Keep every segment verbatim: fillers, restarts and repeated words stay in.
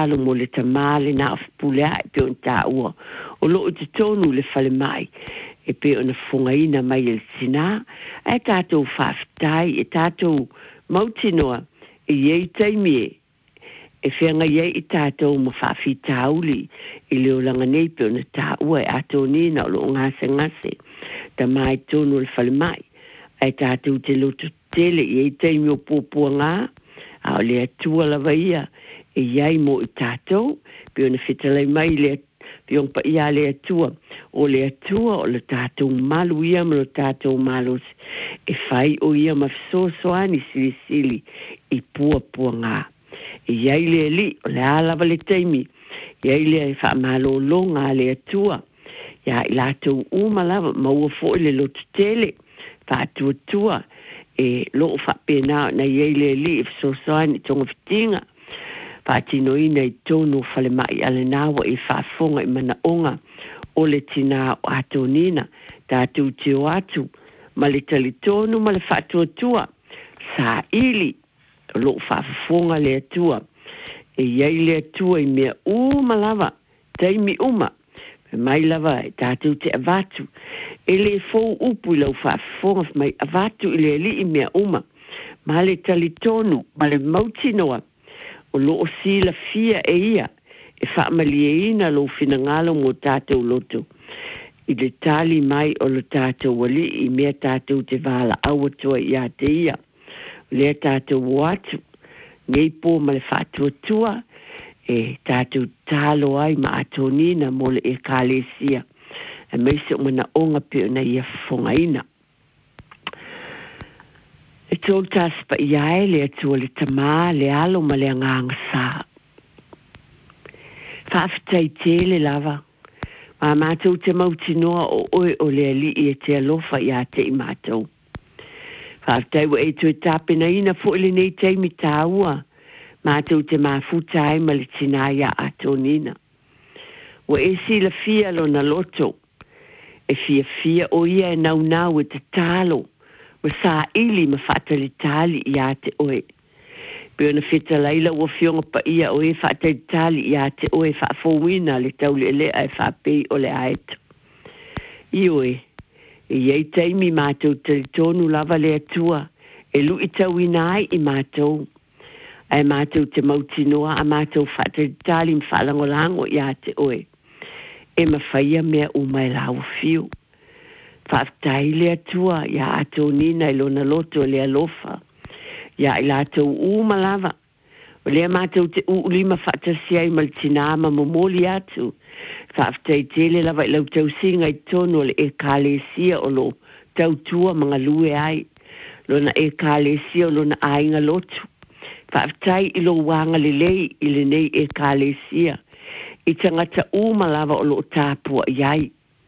talo mo le tamale na afpulea e pe on ta ua. O lo te tonu le fale mai. E pe ona fungaina mai el sina. E tātou whawhitai, e tātou mautinoa. E iei taimie. E whianga iei i tātou ma whawhitauli. I leo langa nei pe ona ta ua e ato nina o lo ngase ngase. Ta mai tonu le fale mai. E tātou te loto tele i e taimi o pōpua ngā. A o le atua lava ia. E iai mo i tātou. Pe ona whitalai mai le piong pa ia le atua. O le atua o le tātou malu ia ma le tātou malos. E whai o ia ma fisosoani sili sili. I pua pua ngā. E iai le li o le alava le taimi. Iai le wha malo longa le atua. Ia i lātou umalava maua fo le lotu tele. Wha atua tua. E loo wha pēnā na iei le li i fisosoani tonga fitinga. Whātino ina i tōnu whale mai ale nāwa i whaafonga i mana onga o le tina o ato nina, tātou te o atu, ma le tali tōnu ma le whaatua tua, sā ili, lo whaafonga le atua, e iei le atua i mea uma lava, taimi uma, mai lava e tātou te avatu, e le fōu upu i lau whaafonga mai avatu i le li i mea uma, ma le tali tōnu, ma le mautinoa, o loo sila fia e ia, e whaamalie ina lo fina ngalo mo tātou loto. I le tali mai o lo tātou wali i mea tātou te wala awatua i a te ia. Lea tātou watu, ngei pō ma le whātua tua, e tātou tālo ai ma ato nina mo le e kālesia. E meise o mana onga peo na ia fonga ina. E tōl tāspa iai le atua le tamā le alo ma le anganga sā. Whaafitai tele lava. Ma mātou te mautinoa o oe o le ali i e te alofa i a te i mātou. Whaafitai wa e tue tāpena ina fo le nei teimi tāua. Mātou te mafutai ma le tinaia a tonina. Wa e si la fia lo na loto. E fia fia o ia e nau nau e te tālo. Ma sā ili ma whaatali tali i a te oe. Pe ona whita laila ua fionga pa ia oe whaatali tali i a te oe whaafowina le tau le lea e whaapei o le aeta. I oe, e iei taimi mātou tali tonu lava le atua, e lu i tau inai i mātou. Ai mātou te mautinoa a mātou whaatali tali mwhalangolango i a te oe. E ma whaia mea umai lau fiu. Whaftai le atua, ia ato nina i lona loto le alofa. Ia i lato umalava. O lea mātou te uulima whaatasia i maltinama momoli atu. Whaftai tele lava i lau tau singa i tono le e kālesia o lo tau tua mga lue ai. Lona e kālesia o lona ainga lotu. Whaftai i lo wanga le lei i le nei e kālesia. I tangata umalava o lo tāpua iai.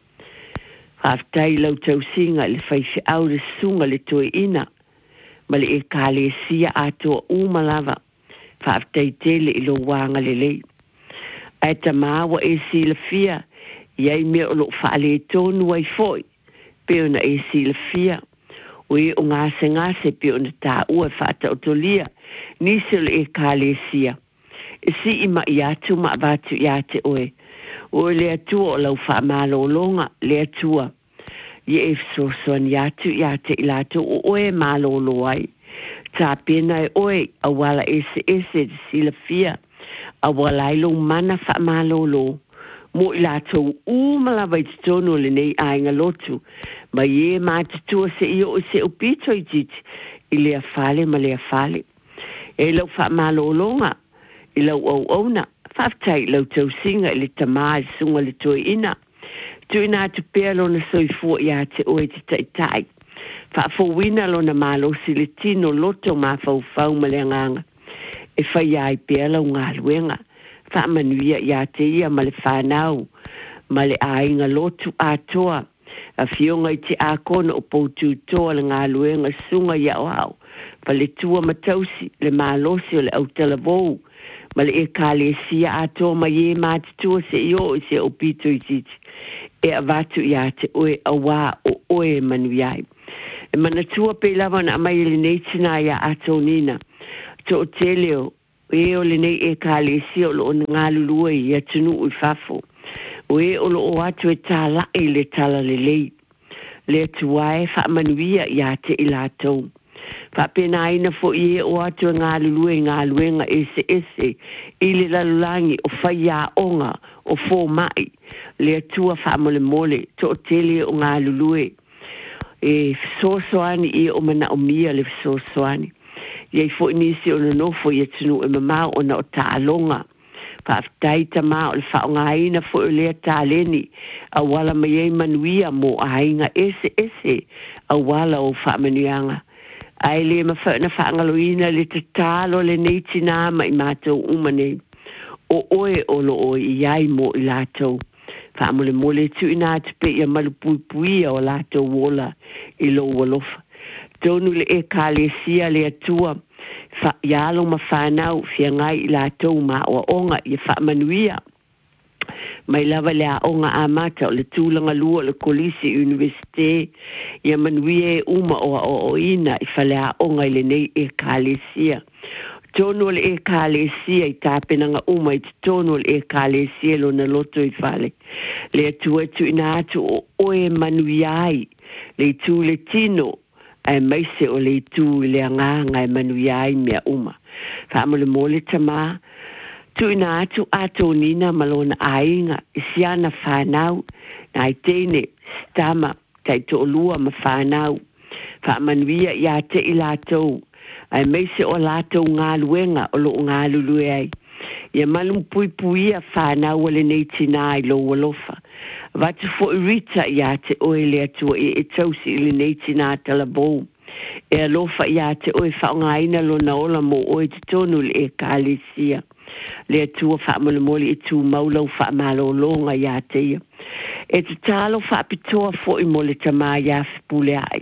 Whaftai lau tau singa le whaifi au le sunga le toe ina. Ma le e kālesia atoa umalava. Whaftai tele i lo wanga le lei. Ai ta māua e sila fia. Iai mea o lo whaale tonu ai foi. Peona e sila fia. O e o ngase ngase peona tā ua whaata o tolia. Nisi le e kālesia. E si ima i atu ma avatu i ate oe. O le atua o lau whaamalo longa le atua. Ie e fsosoan i atu i ate i lato o oe malo lo ai. Tā pena e oe a wala ese ese de sila fia. A wala ilo mana whaamalo lo. Mo i lato umalawa i titono le nei ainga lotu. Ma ie mātutua se i o se upito i titi. I lea fale ma lea fale. E lau whaamalo longa. I lau au auna. Whaftai lau tau singa i le tamā i sunga le toi ina. Tu ina tu pēr lona soifua i a te oe te taitai. Whaafowina lona malo si le tino loto ma whau ma le nganga. E whai ai pēr lau ngā luenga. Whaamanuia i a te ia ma le whanau. Ma le ainga lotu a toa. A fionga i te a kona o poutu toa le ngā luenga sunga i au au. Pa le tua matausi le malosi o le au talavou. Ma le e kālesia ato ma ye mātutua se i o i se o pito i titi. E avatu i a te oe awa o oe manu iai. E manatua pe lava na mai le neitina i a ato nina. To o te leo e o le nei e kalesi o lo ngā lulua i atunu i fafo. O e o lo o atu e tāla e le tala le lei. Le tuae wha manuia i ate i lātou. Wha pena ina fo i e o atu ngā lulua i ngā luenga ese ese i le lalulangi o whai a onga o fō mai. Le atua wha mole mole to o tele o ngā lulua. E sosoani i o mana o mia le sosoani. Iei fo inisi o nofo i atunu e mamau o na o tālonga. Whaaftai ta maa o le whaonga aina fo o lea tāleni a wala mai ei manuia mo a hainga ese ese a wala o whaamanuianga. Ai le ma whaana whaangaloina le te tālo le neiti nā mai mātou umane. O oe o lo o i ai mo i lātou. Whaamole mole tu ina tupe i a malupui pui o lātou wola i lo walofa. Tonu le e kālesia le atua. Fa yalo ma whanau fia ngai i lātou ma o onga i whaamanuia. Mai lava le a onga a mata o le tūlanga lua le kolisi universite i a manuia e uma o o o ina i whale a onga i le nei e kālesia. Tono le e kālesia i tāpenanga uma i tono le e kālesia lo na loto i whale. Le atua tu ina atu o oe manuiai le tū le tino ai maise o le tu le anganga e manuiai mea uma. Whaamole mole tama, tu ina atu ato nina malona ainga, isiana whanau, na i tene, stama, tai to olua ma whanau. Whaamanuia i ate i lātou, ai maise o lātou ngā luenga o lo ngā luluei. Ia malum pui puia whanau o le neiti nā i lo walofa. Vatu fo i rita i ate oe le atua i e tausi i le neiti nā talabou. E alofa i ate oe whaongaina lo na ola mo oe te tonu le e kālesia. Le atua whaamole moli i tū maulau whaamalo longa i ate ia. E te tālo whaapitoa fo i mole tamā i a whipule ai.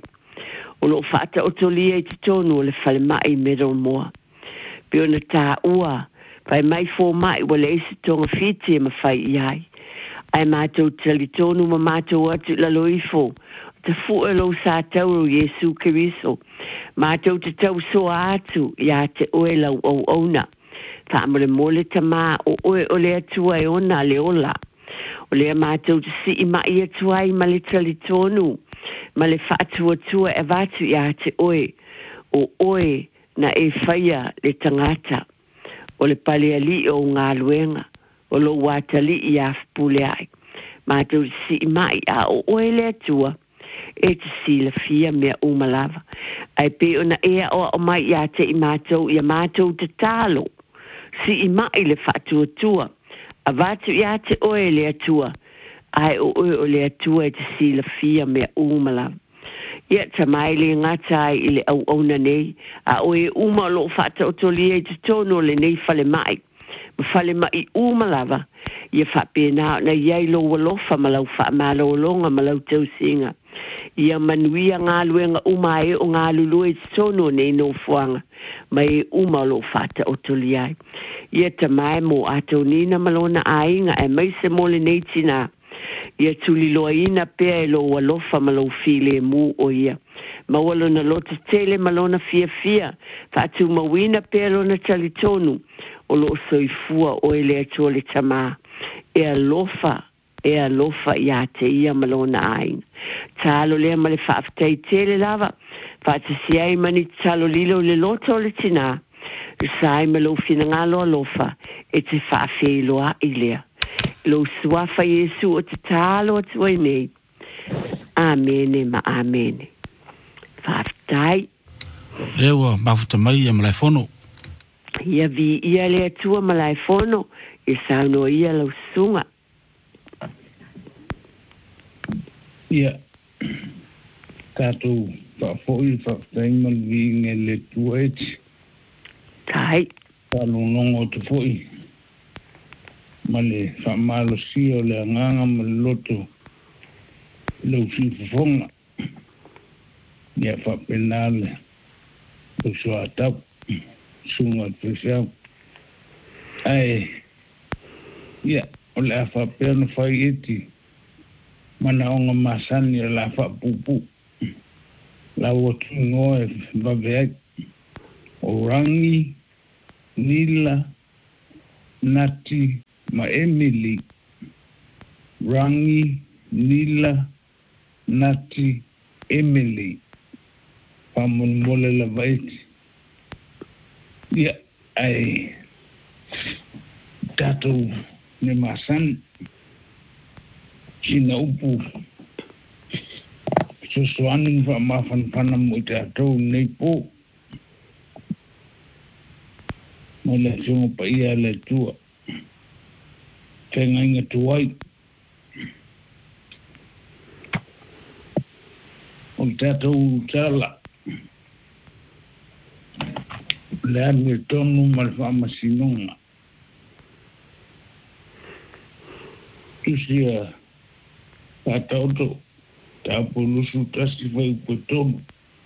O lo whaata otolia i te tonu o le whale mai mero moa. Pio na tā ua, whai mai fō mai wale isi tonga whiti e mawhai i ai. Ai mātou tali tonu ma mātou atu lalo ifo. Te fu e lo sa tauru Yesu Kiriso. Mātou te tau so atu i a te oe lau au auna. Whaamole mole ta mā o oe o lea tua e ona le ola. O lea mātou te si i mai atua i ma le tali tonu. Ma le whaatua tua e vatu i a te oe. O oe na e whaia le tangata. O le pale ali o ngā luenga. O lo watali i a whipule ai. Mātou si i mai a o oe le atua. E te si la fia mea umalava. Ai pe ona ea o o mai i a te i mātou i a mātou te tālo. Si i mai le whaatua tua. A vatu i a te oe le atua. Ai o oe o le atua e te si la fia mea umalava. Ia ta mai le ngatai i le au au na nei. A oe uma lo whaata o tolia i te tono le nei fale mai. Mafale mai umalava. Ia whapena na iai lo walofa malau wha malo longa malau tau singa. Ia manuia ngā luenga uma e o ngā lulua i tono nei no fuanga. Mai uma lo whata o toliai. Ia ta mai mo ato nina malona ainga e mai se mole nei tina. Ia tuli loa ina pea e lo walofa malau file mu o ia. Mawalo na lota tele malona fia fia. Whatu mawina pea lo na talitonu. O lo soifua o ele atua le tama. E alofa, e alofa i a te ia malona aina. Talo lea ma le whaaftai tele lava. Whaata si ai mani talo lilo le loto le tina. Sai ma lo fina ngalo alofa. E te whaafe loa i lea. Lo suafa Yesu o te talo atua i nei. Amene ma amene. Whaaftai. Lewa, mafuta mai e malai fono. Ia vi ia le atua malai fono. E sauno ia lau sunga. Ia. Tātou whaafoi whaaftaingal vi nge le tuaiti. Tai. Tālunongo te foi. Ma le whaamalo sia o le anganga ma le loto. Lau fifafonga. Ia whaapenale. Usua tap. Sunga trisau. Ai. Ia, o le a whapena whai eti. Mana onga masani o la whapupu. La watu ngoe babeai. O rangi. Nila, Nati, ma Emily, Rangi, Nila, Nati, Emily, Pamun Mola Lavaiti. Ya, ai, tato ne masan, sina upu, susuanin fa mafan panam mo tato ne po, Mala sungo pa ia le tua. Tenga inga tuai. O tatou tala. Le anu e tonu malfa masinonga. Tusia patauto. Tapo lusu tasi fai po tonu.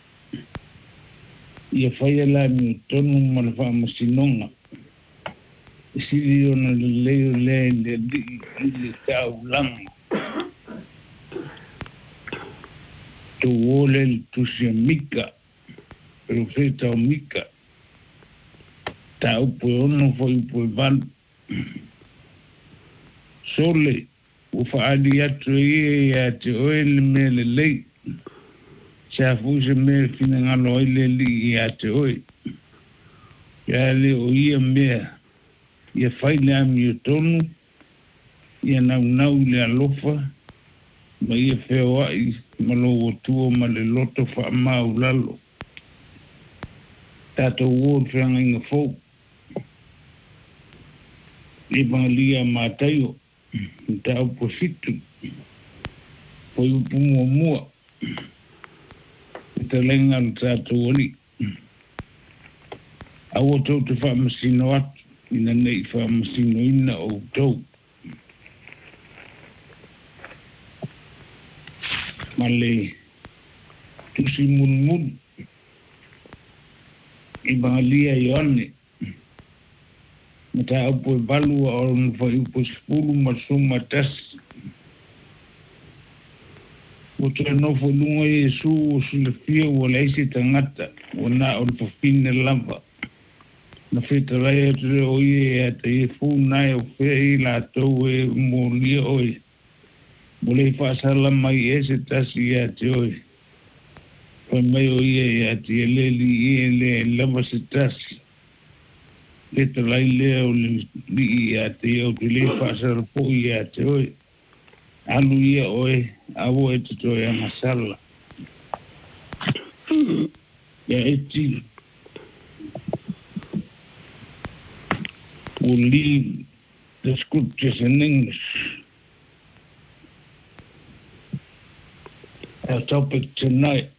Ia whaia la mi tonu malfa masinonga. Siri ona le leo le le li le tau lang. Tu ole tu sia mika. Profeta mika. Tau po ono foi po van. Sole o faali atu e ya te oele me le lei. Sa fuse me fina ngalo oile li ya te oe. Ya le o ia mea. Ia whaile ami o tonu. Ia nau nau le alofa. Ma ia wheo ai. Ma lo o tua ma le loto wha mau lalo. Tato uo whianga inga fau. E bangalia mātaio. Tau po fitu. Poi upu mua mua. Te lenga le tato oli. Awa tau te wha masino atu. Ina nei wha masino ina o tau. Male tusi mun mun. I bangalia i ane. Mata upo e balu a oran wha upo spulu masuma tas. O te anofo lunga Yesu o sule fia o leise tangata. O na o le pafine lava. Na feta rai atu re oie e te e fūnai o whei la tau e mo lia oe. Mo lei whaasala mai e se tasi e te oe. Whai mai oie e te e leli e le lava se tasi. Feta rai lea o le li e te e o te le whaasala po i e te oe. Alu ia oe, awo e te toi a masala. Ia e ti. We'll leave the scriptures in English. Our topic tonight,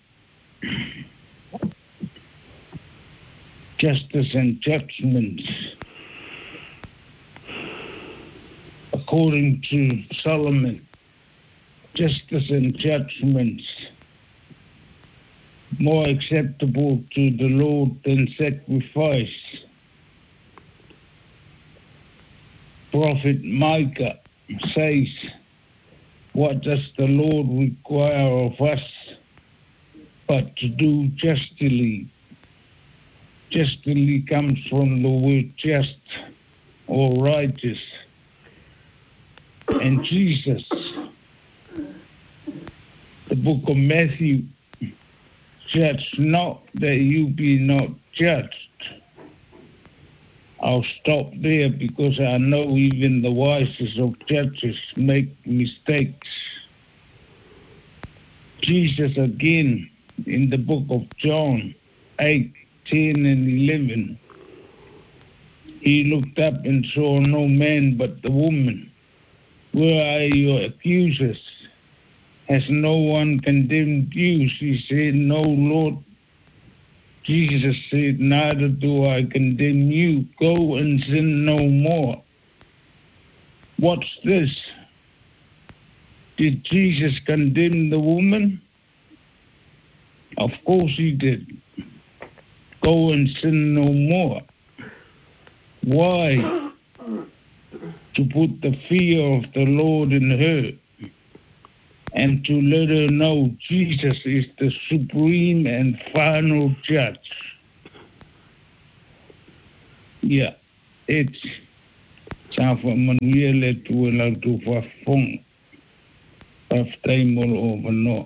justice and judgments. According to Solomon, justice and judgments more acceptable to the Lord than sacrifice. Prophet Micah says, what does the Lord require of us but to do justly? Justly comes from the word just or righteous. And Jesus, the book of Matthew, judge not that you be not judged. I'll stop there because I know even the wisest of judges make mistakes. Jesus again in the book of John eight, ten and eleven. He looked up and saw no man but the woman. Where are your accusers? Has no one condemned you? She said, no, Lord. Jesus said, neither do I condemn you. Go and sin no more. What's this? Did Jesus condemn the woman? Of course he did. Go and sin no more. Why? To put the fear of the Lord in her and to let her know Jesus is the supreme and final judge. ia et sa fa manuia le tu la tu fa fong aftai mo o no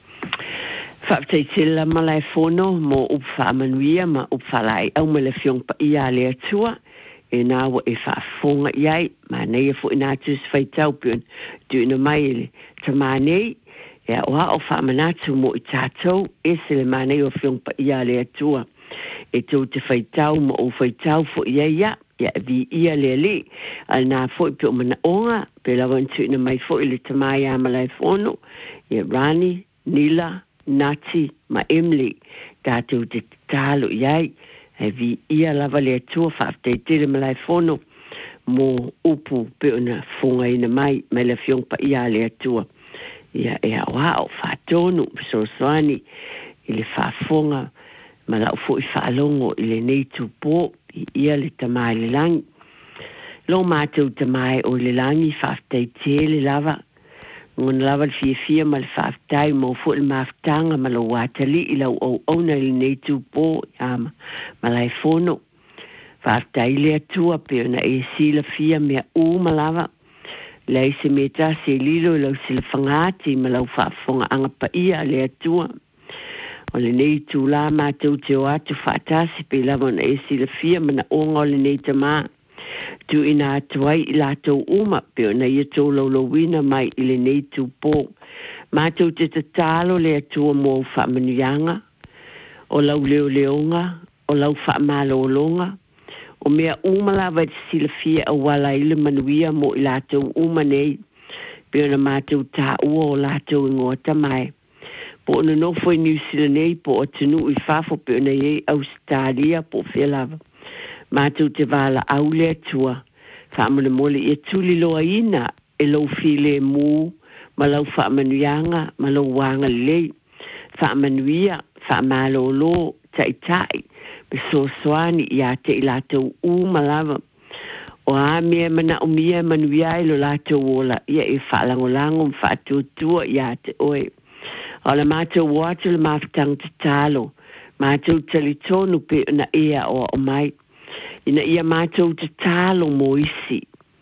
Whaptei tila malai whono mo upwha manuia ma upwha lai au me le fiong pa ia le atua e nāwa e whaafonga iai ma nei e fo ina tus whai taupion tu ina mai le ta ma nei e a oha o whaamanatu mo i tātou e se le ma nei o fiong pa ia le atua e tau te whai tau mo o whai tau fo ia ia ia vi ia le le al nā fo i pio mana onga pe lawan tu ina mai fo i le ta mai a malai whono e Rani, Nila Nati ma Emily tātou te tālo iai e vi ia lava le atua whaafte te le malai whono mo upu pe ona whonga ina mai me le fiong pa ia le atua ia e a wao whaatonu so soani i le whaafonga ma lau fo i whaalongo i le nei tupo i ia le tamai le langi lo mātou tamai o le langi whaafte te le lava ngon lava le fia fia ma le whaaftai mo fu le maaftanga ma lo watali i lau au auna i nei tupo ama ma lai fono whaaftai le atua pe ona e sila fia mea u ma lava le se meta se lilo i lau sila whangati ma lau whaafonga anga pa ia le atua o le nei tu la mātou te o atu whaatasi pe lava ona e sila fia ma na onga o le nei tamaa tu ina atuai i lātou uma pe ona ia tō laulawina mai i le nei tūpō. Mātou te tatalo le atua mō whaamanuianga, o lau leo leonga, o lau whaamalolonga, o mea uma lawa te silafia a wala i le manuia mō i lātou uma nei, pe ona mātou tā ua o lātou ingoa tamai. Po ona nofo i New Zealand nei po o tunu i whafo pe ona i Australia po whelava. Mātou te wala au le atua, whaamana mole i tuli loa ina e lau file mū, ma lau whaamanuianga, ma lau wanga lei, whaamanuia, whaamalolo, tai tai, me so soani i a te i lātou u malawa. O a mea mana o mea manuia i lo lātou ola, ia e whaalangolango, whaatuatua i a te oe. O la mātou watu le mawhtang te talo, mātou tali tonu pe na ea o o mai. Ina ia mātou te tālo mo isi.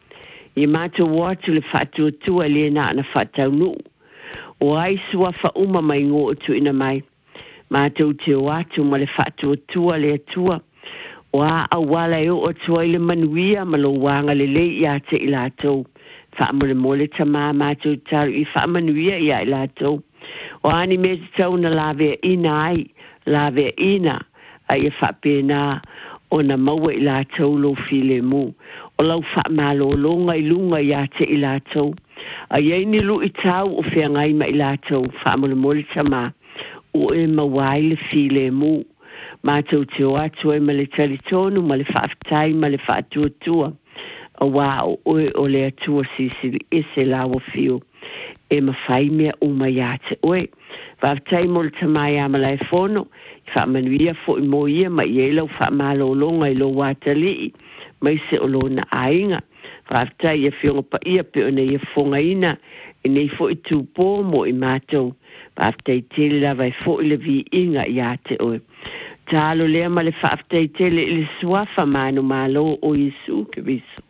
Ia mātou watu le whātuatua le na ana whātau nu. O ai sua whauma mai ngō tu ina mai. Mātou te watu ma le whātuatua le atua. O a awala e o atua i le manuia ma lo wanga le le i a te i lātou. Whaamare mole ta mā mātou tāru i whaamanuia i a i lātou. O ani me te tau na lawe ina ai, lawe ina, ai e whapena o na maua i lātou lo file mu. O lau whaamalo longa i lunga i ate i lātou. A iei ni lu i tau o whiangai ma i lātou, whaamalo mole tama, o e mawai le file mu. Mātou te o atu e ma le talitonu, ma le whaaftai, ma le whaatuatua. A wao oe o le atua sisiri e se lawa fio. E mawhai mea uma i ate oe. Whaaftai mo le tamai amalai fono, whaamanuia fo i mo ia ma i elau whaamalolonga i lo watali mai se o lo na ainga. Whaaftai ia whionga pa ia pe o nei ia whonga ina e nei fo i tūpō mo i mātou. Whaaftai tele lawa i fo i le vi inga i ate oe. Tālo lea ma le whaaftai tele i le suafa manu malo o Yesu Kiriso.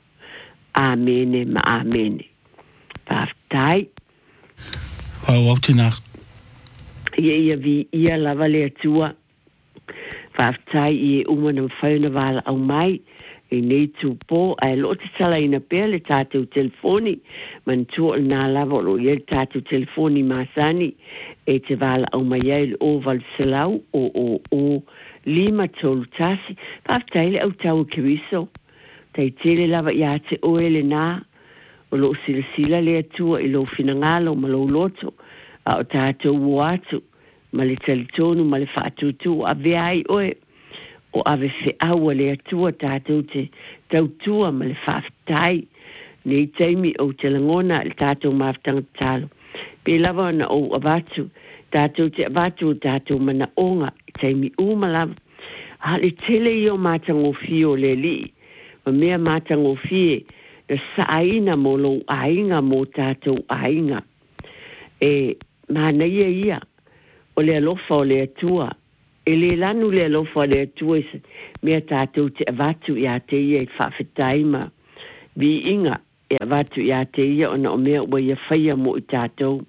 Amene ma amene. Whaaftai. Au au tina. Ia ia vi ia lava le atua. Whaaftai i e umana mwhauna wala au mai. E nei tūpō. Ai lo te tala ina pēr le tātou telefoni. Man tua nā lava lo ia le tātou telefoni māsani. E te wala au mai ai le o valselau o o o lima tolu tasi. Whaaftai le au tau Kiriso. Tai tele lava i a te oe le nā. O lo sila sila le atua i lo finangalo ma lo loto. A o tātou uatu. Ma le talitonu, ma le whaatutu, a veai oe, o ave whi aua le atua tātou te tautua ma le whaaftai, nei teimi o te langona le tātou maftanga talo. Pe lava na o avatu, tātou te avatu o tātou mana onga, teimi uma lava. Ha le tele i o mātango fio le li, ma mea mātango fie, na saaina mo lo ainga mo tātou ainga. E, ma na ia ia, o le alofa o le atua e le lanu le alofa le atua mea tātou te avatu i a te ia i whawhetaima vi inga e avatu i a te ia ona o mea ua ia whaia mo i tātou.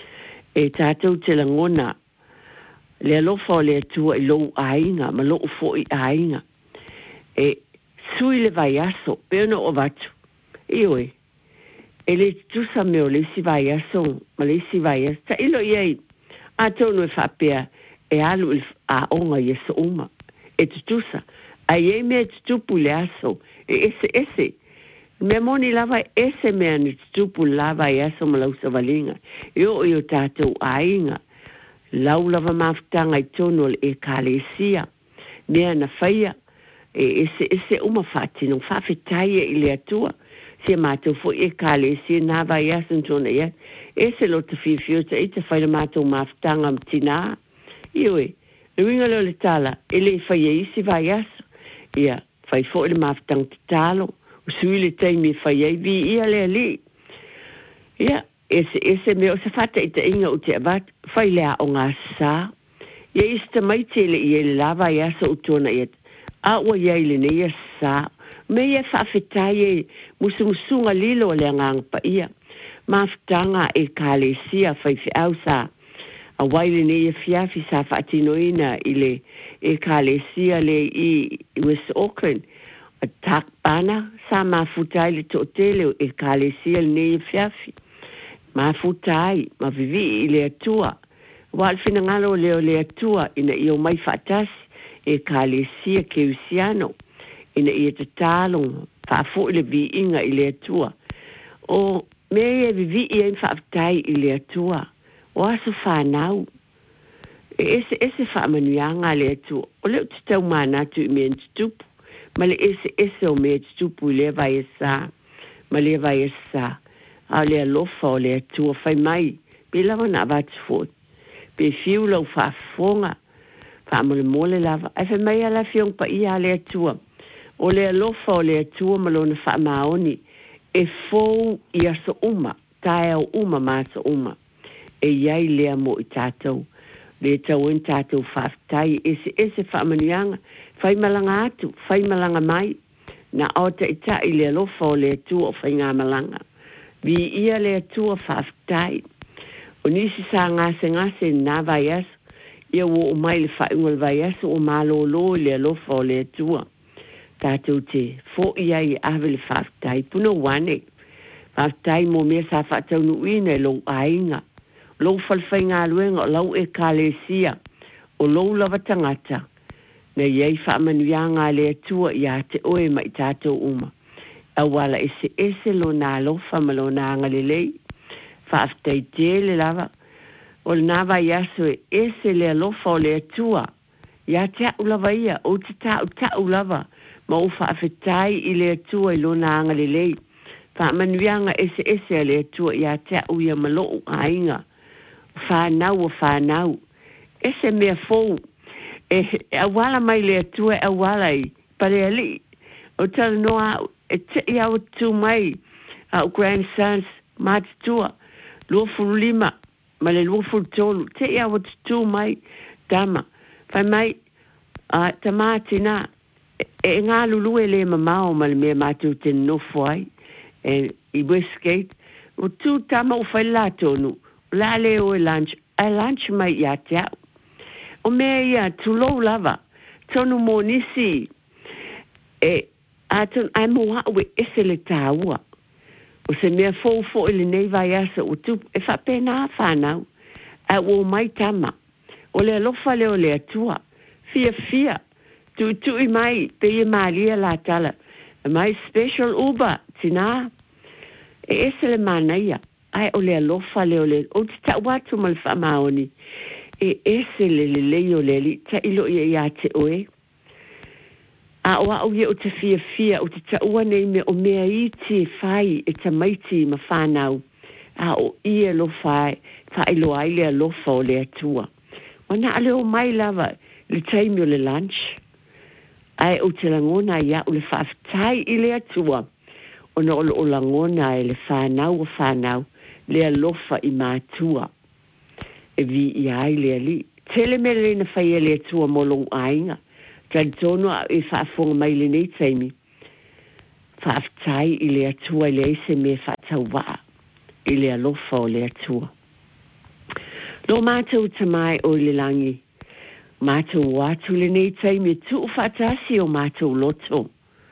E tātou te langona le alofa le atua i lou ainga, ma lou fo i ainga. E sui le vai aso, pe ona o vatu. Ioi, e le tusa meo le si vai aso, ma le si vai aso. Ta ilo iei, a tonu e whapea, e alu a onga i esa uma. E tutusa, a iei mea tutupu le aso, e ese ese. Mea moni lava ese mea ni tutupu lava i aso ma lau savalinga. Io io tātou ainga. Lau lava mafutanga i tonu e kālesia. Mea na whaia, e ese ese uma whatino, whawhetaia i le atua. Se mātou fo e kālesia nā vai aso tona ia. Ese lo te whiwhio ta i te whaila mātou mafutanga mtina. Ioi, le winga leo le tala, e le whaia isi vai aso. Ia, whai fo le mafutanga te talo. Sui le taimi whaia i vi ia le ali. Ia, ese ese me o se whata i te inga o te avat, whai lea o ngā sā. Ia ista mai te le i le lava i asa o tona i at. A ua ia i le ne ia sā. Me ia whawhetai e musumusunga lilo le ngang pa ia. Mafutanga e kālesia whai whi au sā. A waile ne ia fiafi sa whaatinoina i le e kālesia le i West Auckland. A tak pana sa mafutai le tōtele e kālesia le ne ia fiafi. Mafutai, ma vivi i le atua. Wal fina ngalo leo le atua ina i o mai whaatasi e kālesia ke usiano. Ina i te tālong whaafu i le vi inga i le atua. O mea vivi i ein whaafutai i le atua. O aso whanau. E ese ese whaamanuanga le atu. O leo te tau mānatu i mea tutupu. Ma le ese ese o mea tutupu i le vai esa. Ma le vai esa. A le alofa o le atu. O whai mai. Pe lava na avatu fot. Pe fiu lau whaafonga. Whaamole mole lava. Ai whai mai ala fiong pa ia le atu. O le alofa o le atu. Ma lo na whaamaoni. E fou i aso uma. Tae au uma maso uma. E iai lea mo i tātou. Le tau en tātou whaftai. Ese ese whaamanianga. Whai malanga atu. Whai malanga mai. Na ota i ta i le alofa o le atua o whai ngā malanga. Vi ia le atua whaftai. O nisi sa ngase ngase nā vai aso. Ia wo o mai le whaingal vai aso o malo lo le alofa o le atua. Tātou te fo iai ave le whaftai. Puno wane. Whaftai mo mea sa whatau nuina e lo ainga. Lou falfai ngā luenga o lau e kālesia o lou lava tangata. Na iei whaamanuia ngā le atua i a te oe mai tātou uma. A wala ese ese lo nā lofa ma lo nā ngalelei. Whaaftai te le lava. O le nā vai aso e ese le alofa o le atua. I a te au lava ia o te tau tau lava. Ma o whaafetai i le atua i lo nā ngalelei. Whaamanuia ngā ese ese le atua i a te au ia malo o ainga. Whanau o whanau. Ese mea fōu. E awala mai le atua e awala i. Pare ali. O tala noa e te i au tu mai. Au grandsons. Mati tua. Luofuru lima. Ma le luofuru tolu. Te i au tu mai. Dama. Whai mai. Uh, tamati nā. E, e ngā lulu e le mamao ma le mea mātou te nofo ai. E i Westgate. O tu tama o whai la tonu. La leo e lunch, a lunch mai ia te au. O mea ia, tu lou lava, tonu mō nisi, e a tonu, ai mo hau e ese le tāua. O se mea fōu fōu le nei vai asa, o tu, e whapena whanau, a o mai tama. O le alofa leo le atua, fia fia, tu tu i mai, pe i malia la tala, mai special Uber, tina, e ese le manaia. Ai o le alofa le o le, o te ta watu mal whamaoni, e ese le le le o le li, ta ilo ia ia te oe. A o au ia o te fia fia, o te ta ua nei me o mea i te whai e ta maiti ma whanau. A o ia lo whai, whai lo ai le alofa o le atua. Wana ale o mai lava, le taimi o le lunch. Ai o te langona ia o le whaftai i le atua. Ona o le o langona e le whanau o whanau. Le alofa i mātua. E vi i ai le ali. tele me le na fai le tua molong ainga. Tan tono e whaafonga mai le nei taimi. Whaaftai i le atua i le eise me whaatau waa. I le alofa o le atua. Lo mātou tamai o le langi. Mātou watu le nei taimi tu whaatasi o mātou loto.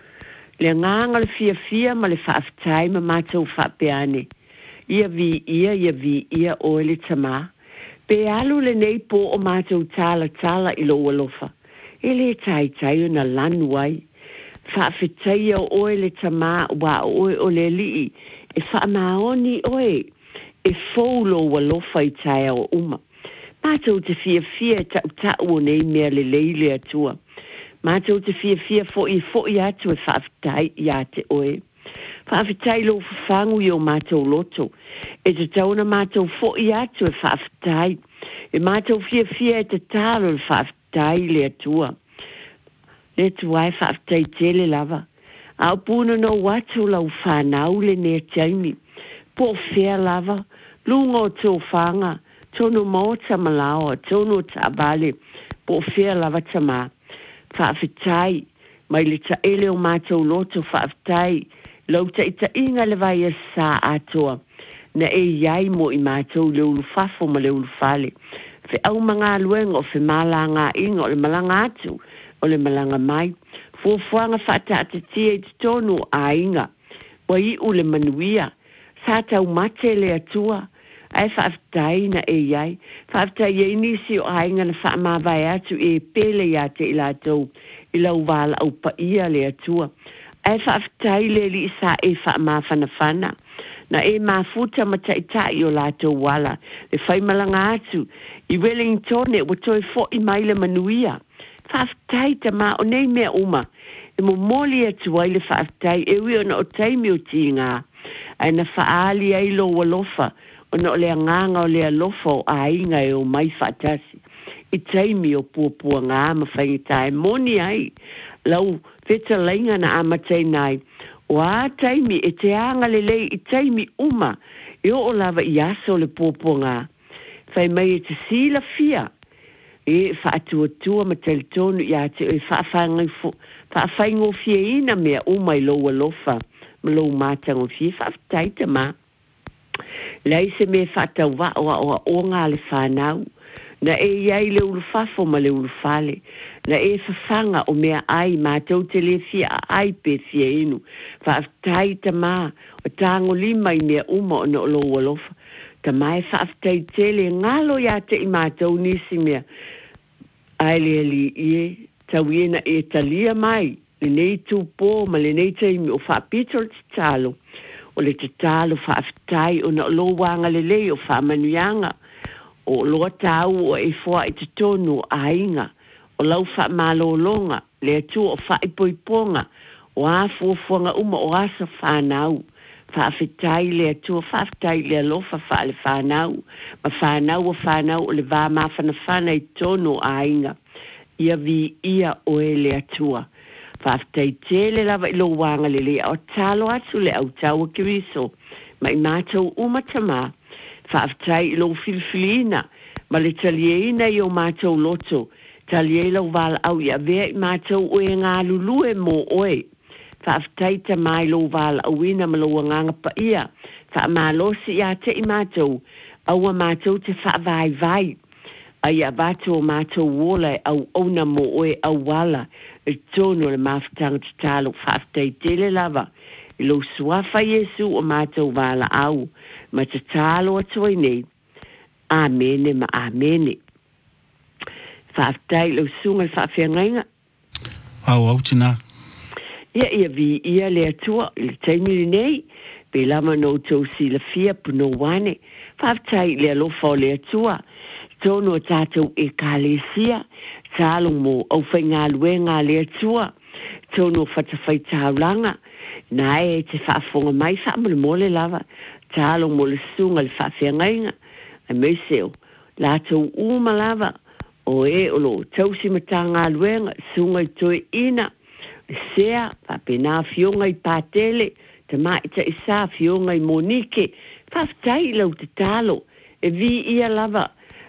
Le nganga le fia fia ma le whaaftai ma mātou whaapeane. Ia vi ia, ia vi ia o le tama. Pe alu le nei po o mātou tala tala i lo alofa. Ele tai tai o na lanu ai. Whaafetai o oe le tama wa oe o le lii. E whaamaoni oe. E fōlo wa lofa i tai o uma. Mātou te fia fia tau tau o nei mea le leile atua. Mātou te fia fia fo i fo i atu e whaafetai i ate oe. Whaafetai lo whafangu i o mātou loto. E te tauna mātou fo i atu e whaafetai. E mātou fia fia e te talo le whaafetai le atua. Le tuai whaafetai tele lava. Au puna no watu lau whanau le nea taimi. Po fea lava. Lungo tō whanga. Tono mo tamalawa. Tono tabale. Po fea lava tama. Whaafetai. Mai le ta ele o mātou loto whaafetai. Lau ta ita inga le vai e sa atoa. Na e iai mo i mātou le ulu fafo ma le ulu fale. Fe au mga luenga o fe malanga inga o le malanga atu. O le malanga mai. Fuafuanga whata atatia i te tonu a inga. Wa i u le manuia. Sa tau mate le atua. Ai whaafetai na e iai. Whaafetai e nisi o a inga na whaamawai atu e pele ia te ila tau. Ila uwala au pa ia le atua. Ai whaafetai le li sa e whaamawhana whana. Na e mafuta mataitai o lātou wala. E whai malanga atu. I Wellington e watoi fo i maile manuia. Whaafetai ta ma o nei mea uma. E mo moli atu ai le whaafetai e ui ona o taimi o tinga. Ai na whaali ai lo walofa. Ona o lea nganga o lea lofa o a inga e o mai whaatasi. I taimi o puapua ngā ma whaingitai. Moni ai. Lau wheta lainga na amatei nai. O a taimi e te anga lelei i taimi uma. E o o lava i aso le puapua ngā. Whai mai e te sila fia. E whaatua tua ma teletonu i ate e whaafaingo fia ina mea umai loa lofa ma lo mātango fia whaafatai te mā. Lei se me whaatau wa o a o ngā le whanau. Na e iai le ulu fafo ma le ulu fale. Na e whawhanga o mea ai mātou te le fia ai pe fia inu. Whaafatai te mā o tāngo lima i mea uma o no loa lofa. Ta mai whaafatai tele ngalo ia te i mātou nisi mea. Ai le li ie, tau iena e talia mai, le nei tūpō ma le nei teimi o whaapito le te talo. O le te talo whaafatai o na lo wanga le lei o whaamanuianga. O loa tau o e fua i te tonu a inga. O lau whaamalolonga, le atu o whaipoiponga. O a fuafuanga uma o asa whanau. Whaafetai le atua, whaafetai le alofa wha le whanau. Ma whanau o whanau o le wā mawhana whana i tono a inga. Ia vi ia o e le atua. Whaafetai tele lava i lo wanga le lea o talo atu le au taua kiriso. Ma i mātou umatama. Whaafetai i lo filfilina. Ma le talieina i o mātou loto. Taliela o wala au ia vea i mātou o e ngā lulue mo oe. Whaafetai ta mai lo wala awina ma lo nganga pa ia. Whaamalosi ia te i mātou. Aua mātou te whaavai vai. Ai a vato o mātou wola au ona mo oe au wala. E tono le mawhitanga te talo whaafetai tele lava. I lo suafa Yesu o mātou wala au. Ma te talo atoi nei. Amene ma amene. Whaafetai lo sunga whaafeangainga. Au au tina. Ia ia vi ia le atua, le taimiri nei, pe lama no tau si la fia puno wane, whaafetai le alofa o le atua, tono tātou e kālesia, tālo mo au whai ngā luenga le atua, tono whatawhai tāulanga, na e te whaafonga mai whaamole mole lava, tālo mo le sunga le whaafeangainga, a meiseo, lātou uma lava, o e olo, tau si mata ngā luenga, sunga i toe ina, sea, whapena fionga i pātele, te maita i sa fionga i Monique, whaftai lau te talo, e vi ia lava,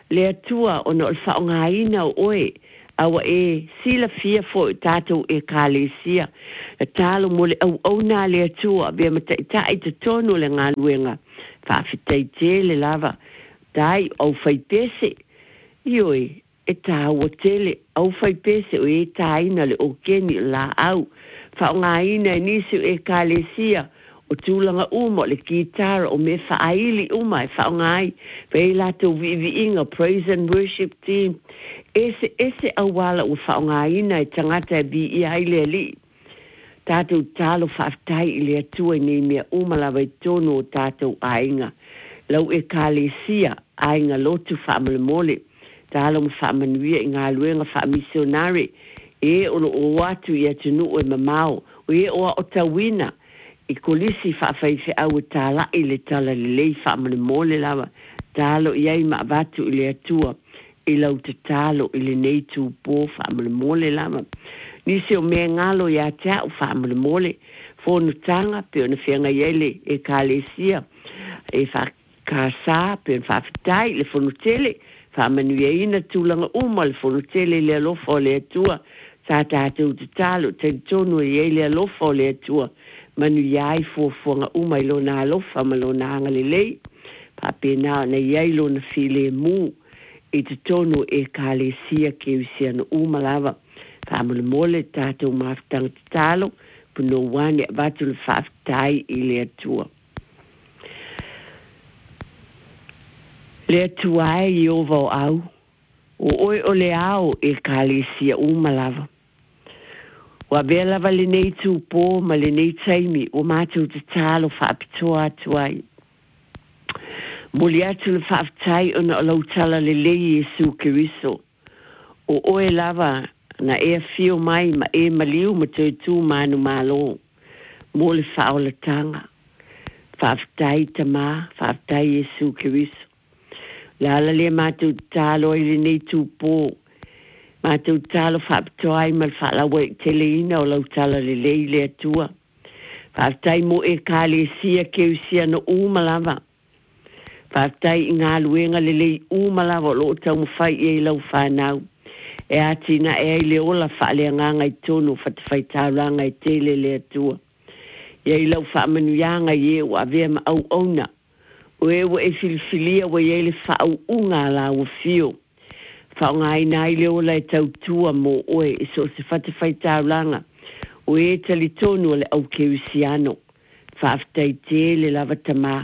le atua o no whaongaina o oe, awa e sila fia fo tātou e kālesia, e tālo mo le au au nā le atua, bea mata i tā i te tonu le ngā nuenga, whawhitai te le lava, tai au whai pese, ioi, e tā ua tele, au whai pese o e tā ina le o keni la au, whaongaina e nisi e kālesia, o tūlanga uma le kitara o me whaaili uma e whaongai vei lato vivi inga praise and worship team ese ese awala o whaongaina e tangata e bi i aile li tātou tālo whaftai i le atua nei mea uma lawa i tono o tātou ainga lau e kālesia ainga lotu whaamale mole tālo mo whaamanuia i ngā luenga whaamisionare e ono o watu i atunu o e mamao o e o o tawina i kolisi whaafaife au tāla i le tala le lei whaamane mole lawa. Tālo i ai maavatu i le atua i lau te tālo i le nei tū pō whaamane mole lawa. Nisi o mea ngalo i a te au whaamane mole, whono tanga pe ona whianga iele e kālesia, e whakasā pe ona whawhitai le whono tele, whaamanu ia ina tūlanga uma le whono tele le alofa o le atua, sa tātou te tālo, te tono i le alofa o le atua, manu iai fuafuanga uma i lona alofa ma lona anga lelei. Papena na iai lona file mu i te tono e kālesia ke usia na uma lava. Whamule mole tātou mawhitanga te tālo, puno wane watu le whawhitai i le atua. Le atua ai i ovo au, o oi o le au e kālesia uma lava. Wa vela va le nei tu po ma le nei taimi o mātou te tālo whaapitoa atuai. Moli atu le whaapitai ona o lau tala le lei Jesu Kiriso. O oe lava na ea fio mai ma e maliu ma tui tū manu malo. Mo le whaolatanga. Whaapitai tama, whaapitai Jesu Kiriso. Lala le mātou te tālo i le nei tu po. Mātou tālo whaapitoa ai ma le whaalawa i teleina o lau tala le lei le atua. Whaapitai mo e kālesia ke usia no umalawa. Whaapitai i ngā luenga le lei umalawa o loo tau mawhai e lau whanau. E atina e ai le ola whaalea nganga i tono whatawhai tāuranga i tele le atua. E ai lau whaamanuianga i e o avea ma au auna. O e wa e filifilia wa i e le whaau unga la o fio. Whaongai nai leo lai tau tua mo oe e so se whatawhai tāulanga. O e tali tonu le au keusiano. Whaaftai te le lava tamā.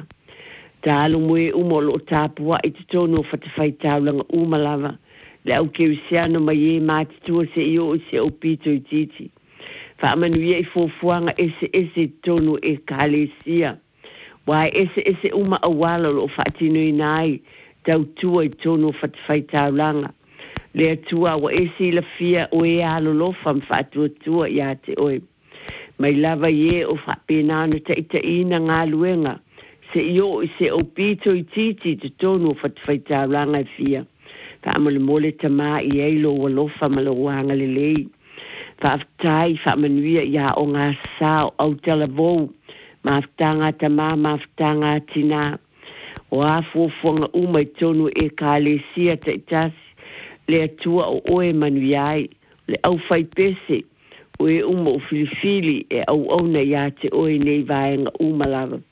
Tālo mo e umo lo tāpua i te tonu o whatawhai tāulanga uma lava. Le au keusiano mai e māti tua se i o se o pito i titi. Whaamanu ia i fōfuanga ese ese tonu e kālesia. Wai ese ese uma awala lo whaatino i nai. Tau tua i tonu o whatawhai tāulanga. Le atua wa esi la fia o e alo lofa mwhaatua tua i a te oe. Mai lava ie o whapenana ta ita ina ngā luenga. Se i o i se o pito i titi te tonu o whatawhaita ranga i fia. Whaamole mole ta mā i eilo wa lofa ma lo wanga le lei. Whaaftai whaamanuia i a o ngā sao au tala vou. Maaftanga ta mā, maaftanga tina. O a fuafuanga uma i tonu e kālesia ta itasi. Le atua o oe manuiai, le au whai pese, o e uma o filifili e au auna ia te oe nei vaenga umalawa.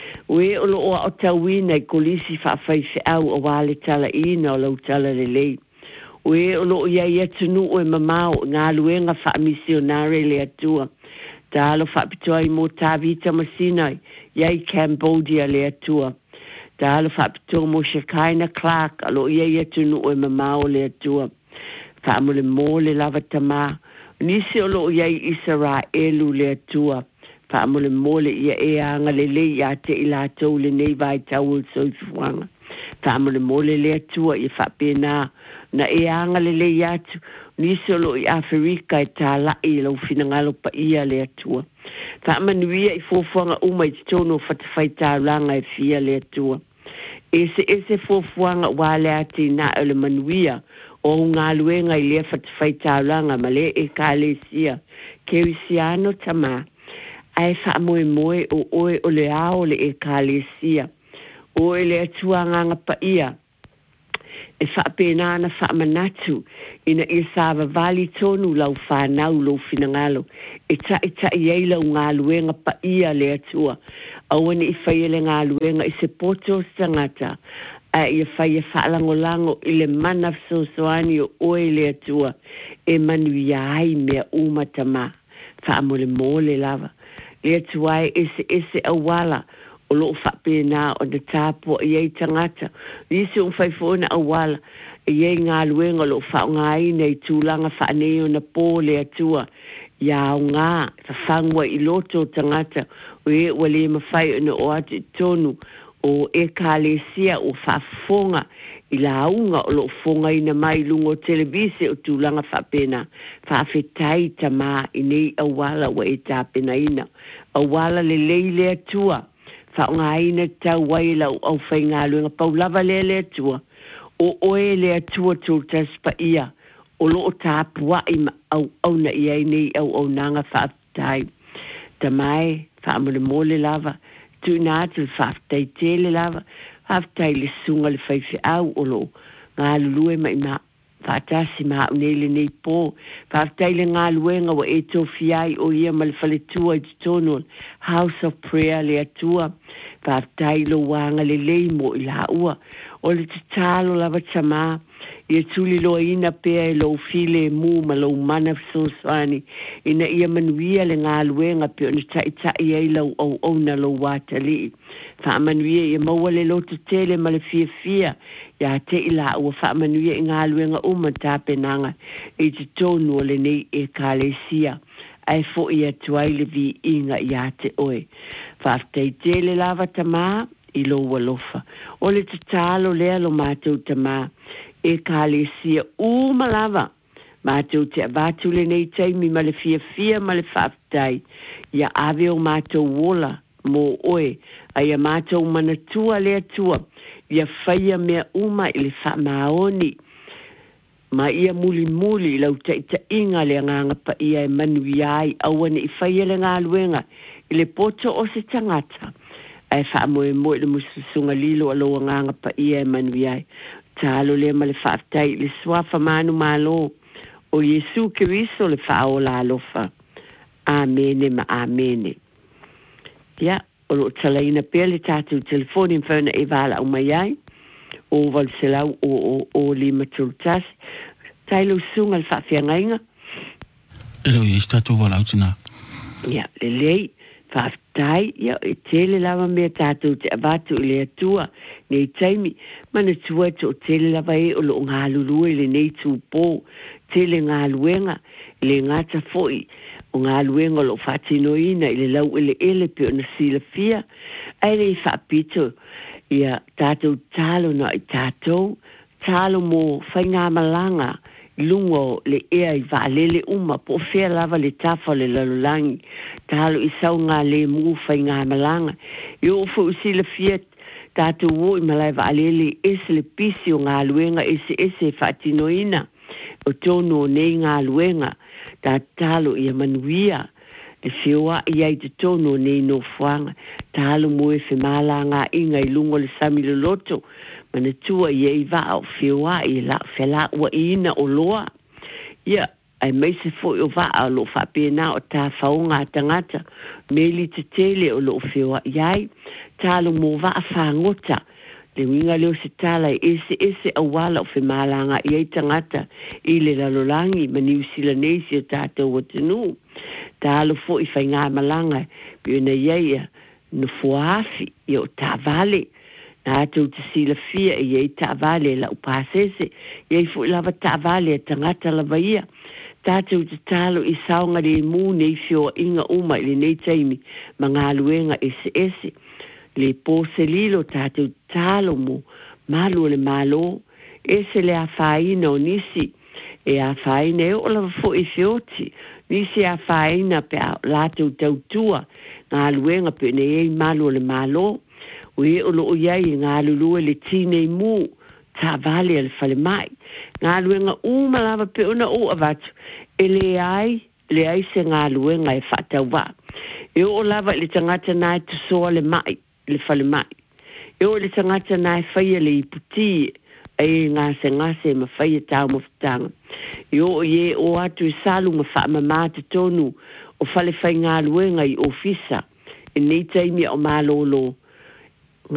O e olo o o tauina i kolisi whaafai se au o wale tala ina o lau tala le lei. O e olo o iai atunu o e mamao ngā luenga whaamisionare le atua. Ta alo whaapitoa i mo tāvita masinai, iai Cambodia le atua. Ta alo whaapitoa mo Shekinah Clark, alo iai atunu o e mamao le atua. Whaamole mo le lava tamā. Nisi olo iai Israelu le atua. Whaamole mo le ia e anga le le ia te i lātou le nei vai tau o soifuanga. Whaamole mo le le atua i whaapena. Na e anga le le atu. Nisi olo i Afrika e tā lai i lau finangalo pa ia le atua. Whaamanuia i fōfuanga uma i tono whatawhai tāuranga e fia le atua. Ese ese fōfuanga wale ati na ele manuia o ngā luenga i lea whatawhai tāuranga ma le e kālesia ke usiano tamā. Ai whaamoe moe o oe o le ao le e kālesia. O e le atua nganga pa ia. e whaapena na whaamanatu ina i sawa vali tonu lau whanau lau finangalo e ta e ta i eilau ngā luenga pa ia le atua awane i whaiele ngā luenga i se poto stangata a i whaia whaalangolango i le mana sosoani o oe le atua e manu i ai mea umatama whaamole mole lava le atua e ese ese awala o lo whapena o na tāpua i ei tangata. Nisi un whaifona awala i ei ngā luenga lo whaongai nei tūlanga whaaneo na pōle atua. Ia o ngā, ta whangwa i loto tangata o e wale mawhai o na o atu tonu o e kālesia o whafonga i la aunga o lo fonga i na mai lungo televise o tūlanga whapena. Whawhetai ta mā i nei awala wa e tāpena ina. Awala le leile atua. Whaongaina tau waila au whai ngā luenga paulava le le atua o oe le atua tūtas pa ia o loo tāpua i ma au au na ia nei au au nanga whaatai ta mai whaamune mole lava tu nātu whaatai tele lava whaatai le sunga le whaifi au o loo ngā lulue mai ma whaatasi ma au nei le nei pō whaatai le ngā luenga wa e tofiai o ia ma le whaletua i tonu House of Prayer le atua whaatai lo wanga le leimo i la ua o le talo lava tama ia tuli lo ina pea e lo file mu ma lo mana sosoani ina ia manuia le ngā luenga pe o ni tai tai ei lau au au na lo watali whaamanuia ia maua le lo tele ma le fia fia ia te i la ua whaamanuia i ngā luenga uma tāpenanga i te tonu o le nei e kālesia ai fo ia tuai le vi inga ia te oe whaaftei tele lava tamā i lo walofa o le tatalo lea lo mātou tamā e kālesia uma lava mātou te avatu le nei taimi ma le fia fia ma le whaaftei ia ave o mātou wola mō oe ai a mātou manatua lea tua ia whaia mea uma i le whaamaoni ma ia muli muli lau ta ita inga le nganga pa ia e manu iai awane i whaia le ngā luenga i le poto o se tangata ai wha moe moe le mususunga lilo aloa nganga pa ia e manu iai talo le ma le whaatai le swafa manu malo o Yesu Kiriso le whao la alofa amene ma amene ia o lo talaina pia le tātou telefoni mwhana e wala o mai ai o valselau o o o lima tultas tailo sunga le whawhiangainga Ero i statu walau tina ia le lei whaftai ia e tele lava mea tātou te avatu i le atua nei taimi mana tua to tele lava e o lo ngā lulua i le nei tūpō tele ngā luenga le ngata foi o ngā luenga lo whatinoina i le lau ele ele pe o na sila fia ai le i whapito ia tātou talo na i tātou talo mō whai ngā malanga lungo le ea i waalele uma po whea lava le tafa le lalolangi talo i sau ngā le mū whai ngā malanga i ofu usi le fia tātou wo i malai waalele ese le pisi o ngā luenga ese ese whatinoina o tono nei ngā luenga tā talo i a manuia e whioa i ai te tono nei no fuanga talo mo e whemala ngā inga i lungo le sami le loto mana tua i ei vao whioa i la whela ua i ina o loa ia ai mai se foi o vaa lo whapena o tā whaunga tangata meli te tele o lo whioa i ai talo mo vaa whangota le winga leo se tala ese ese awala o whemala ngā i ei tangata i le lalolangi ma New Zealandese o tātou o tenu talo fo i whai ngā malanga pio na iaia no fuafi i o tā vale na atou te sila fia i ei tā vale la upasese i ei fo i lava tā vale a tangata lava ia tātou te talo i saonga le mū nei fio inga uma i le nei taimi ma ngā luenga ese ese le pose lilo tātou talo mo malu le malo ese le a whaina o nisi e a whaina e o lava fo i fioti nisi a whaina pe a lātou tautua ngā luenga pe ne ei malu le malo o e o loo iai ngā lulua le tinei mū tā vale le whale mai ngā luenga uma lava pe ona o avatu e le ai le ai se ngā luenga e whatau wā e o lava le tangata nai tu soa le mai le whale mai e o le tangata nai whaia le iputi e ngase ngase ma fai ta mo fitanga yo ye o atu salu ma fa mama te tonu o fale fai ngā luenga i ofisa e nei taimi o malolo